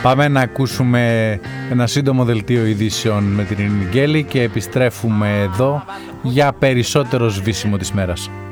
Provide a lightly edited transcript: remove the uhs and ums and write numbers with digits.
Πάμε να ακούσουμε ένα σύντομο δελτίο ειδήσεων με την Ειρήνη Γκέλη και επιστρέφουμε εδώ για περισσότερο σβήσιμο της μέρας.